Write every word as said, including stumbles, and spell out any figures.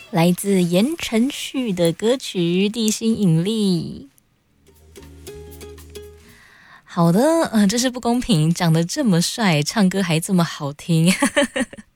来自言承旭的歌曲《地心引力》。好的，嗯、呃，这是不公平，长得这么帅，唱歌还这么好听。